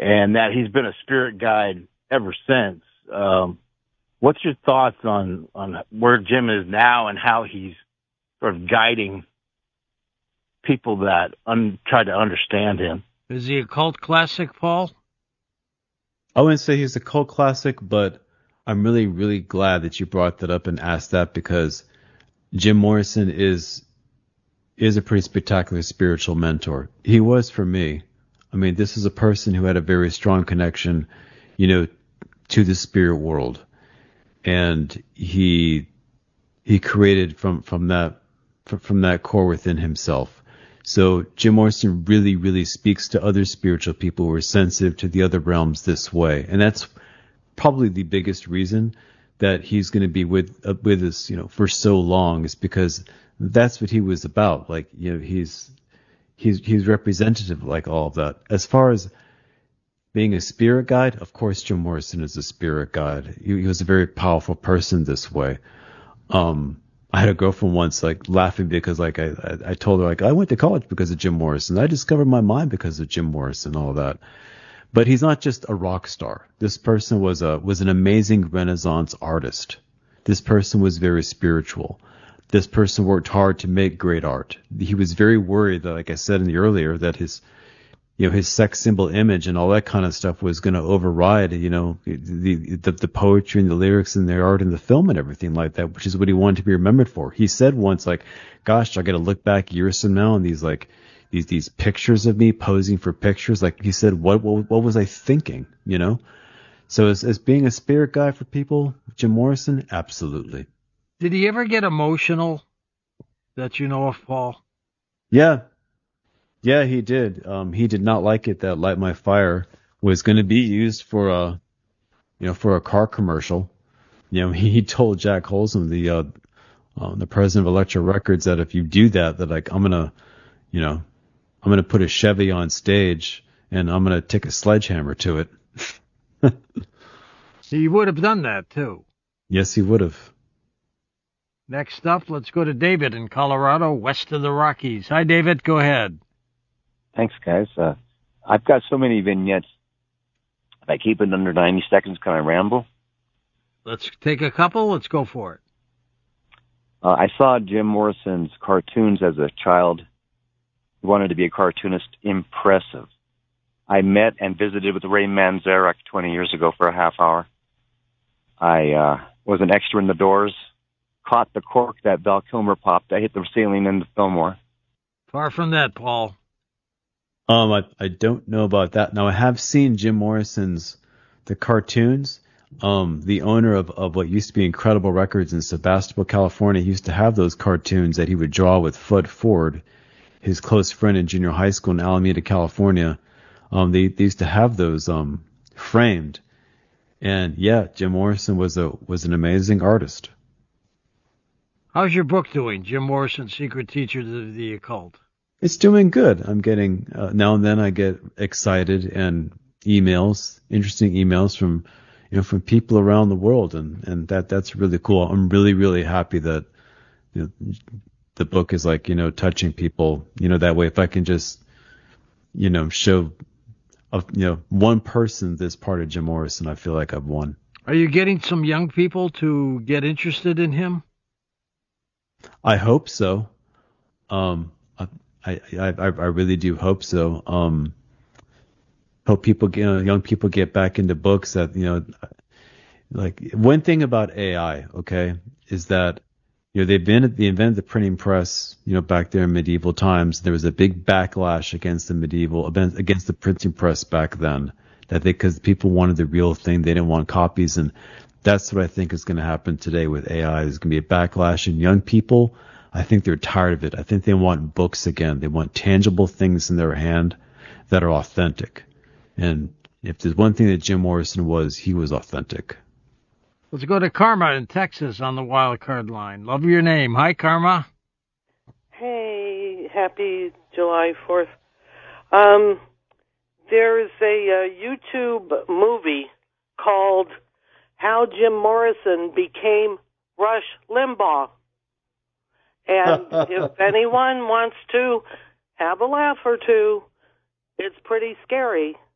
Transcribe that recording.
and that he's been a spirit guide ever since. What's your thoughts on where Jim is now and how he's sort of guiding people that try to understand him? Is he a cult classic, Paul? I wouldn't say he's a cult classic, but I'm really, really glad that you brought that up and asked that, because Jim Morrison is a pretty spectacular spiritual mentor. He was for me. I mean, this is a person who had a very strong connection, to the spirit world. And he created from that core within himself. So Jim Morrison really, really speaks to other spiritual people who are sensitive to the other realms this way. And that's probably the biggest reason that he's going to be with us, for so long, is because that's what he was about. Like, he's representative of like all of that. As far as being a spirit guide, of course, Jim Morrison is a spirit guide. He was a very powerful person this way. I had a girlfriend once, like, laughing because, like, I told her, like, I went to college because of Jim Morrison. I discovered my mind because of Jim Morrison, all that. But he's not just a rock star. This person was an amazing Renaissance artist. This person was very spiritual. This person worked hard to make great art. He was very worried that, like I said in the earlier, that his sex symbol image and all that kind of stuff was going to override, the poetry and the lyrics and the art and the film and everything like that, which is what he wanted to be remembered for. He said once, like, gosh, I got to look back years from now and these pictures of me posing for pictures. Like he said, what was I thinking, So as being a spirit guide for people, Jim Morrison, absolutely. Did he ever get emotional that you know of, Paul? Yeah, he did. He did not like it that Light My Fire was going to be used for a car commercial. He told Jack Holzman, the president of Elektra Records, that if you do that like I'm gonna put a Chevy on stage and I'm gonna take a sledgehammer to it. He would have done that too. Yes, he would have. Next up, let's go to David in Colorado, west of the Rockies. Hi, David. Go ahead. Thanks, guys. I've got so many vignettes. If I keep it under 90 seconds, can I ramble? Let's take a couple. Let's go for it. I saw Jim Morrison's cartoons as a child. He wanted to be a cartoonist. Impressive. I met and visited with Ray Manzarek 20 years ago for a half hour. I was an extra in The Doors. Caught the cork that Val Kilmer popped. I hit the ceiling in the Fillmore. Far from that, Paul. I don't know about that. Now, I have seen Jim Morrison's the cartoons. The owner of what used to be Incredible Records in Sebastopol, California, he used to have those cartoons that he would draw with Fudd Ford, his close friend in junior high school in Alameda, California. They used to have those framed. And yeah, Jim Morrison was an amazing artist. How's your book doing, Jim Morrison, Secret Teachers of the Occult? It's doing good. I'm getting, now and then I get excited and interesting emails from people around the world. And that's really cool. I'm really, really happy that, the book is like, touching people, that way. If I can just, show, one person this part of Jim Morrison, I feel like I've won. Are you getting some young people to get interested in him? I hope so. I really do hope so. Hope young people get back into books that, like one thing about AI, okay, is that, they invented the printing press, back there in medieval times. There was a big backlash against the printing press back then, because people wanted the real thing. They didn't want copies. And that's what I think is going to happen today with AI. There's going to be a backlash, and young people, I think they're tired of it. I think they want books again. They want tangible things in their hand that are authentic. And if there's one thing that Jim Morrison was, he was authentic. Let's go to Karma in Texas on the wild card line. Love your name. Hi, Karma. Hey, happy July 4th. There's a YouTube movie called How Jim Morrison Became Rush Limbaugh. And if anyone wants to have a laugh or two, it's pretty scary.